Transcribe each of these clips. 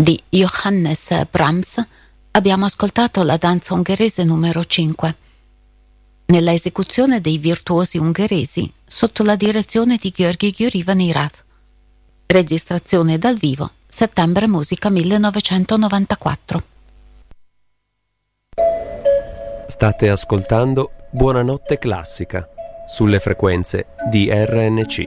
di Johannes Brahms abbiamo ascoltato la danza ungherese numero 5, nella esecuzione dei virtuosi ungheresi sotto la direzione di György György-Vanirath. Registrazione dal vivo, Settembre Musica 1994. State ascoltando Buonanotte Classica sulle frequenze di RNC.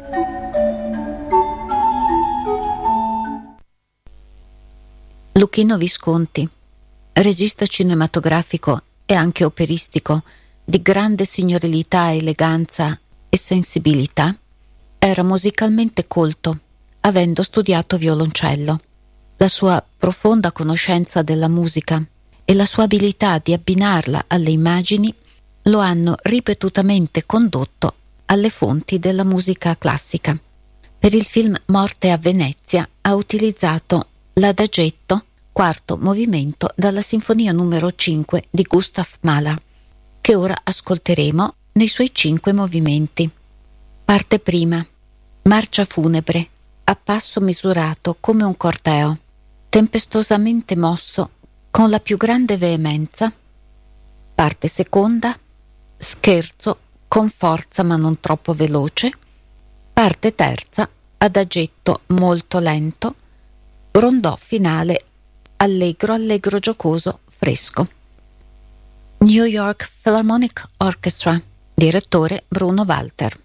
Luchino Visconti, regista cinematografico e anche operistico di grande signorilità, eleganza e sensibilità, era musicalmente colto, avendo studiato violoncello. La sua profonda conoscenza della musica e la sua abilità di abbinarla alle immagini lo hanno ripetutamente condotto alle fonti della musica classica. Per il film Morte a Venezia ha utilizzato l'adagetto, quarto movimento dalla Sinfonia numero 5 di Gustav Mahler, che ora ascolteremo nei suoi 5 movimenti. Parte prima. Marcia funebre, a passo misurato come un corteo, tempestosamente mosso con la più grande veemenza. Parte seconda. Scherzo con forza ma non troppo veloce. Parte terza. Adagetto molto lento. Rondò finale allegro giocoso, fresco. New York Philharmonic Orchestra, direttore Bruno Walter.